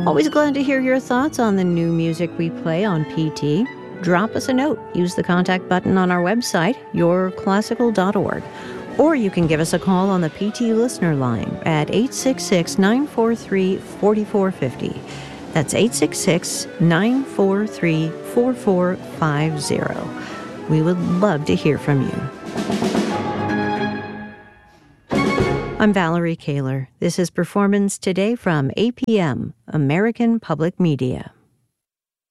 Always glad to hear your thoughts on the new music we play on PT. Drop us a note. Use the contact button on our website, yourclassical.org. Or you can give us a call on the PT listener line at 866-943-4450. That's 866-943-4450. We would love to hear from you. I'm Valerie Kaler. This is Performance Today from APM, American Public Media.